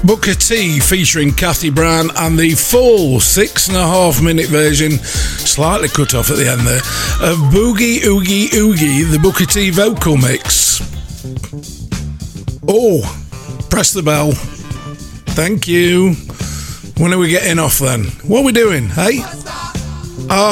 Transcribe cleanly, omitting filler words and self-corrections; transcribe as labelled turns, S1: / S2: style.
S1: Booker T featuring Kathy Brown, and the full 6.5 minute version, slightly cut off at the end there, of Boogie Oogie Oogie, the Booker T vocal mix. Oh, press the bell. Thank you. When are we getting off then? What are we doing, hey?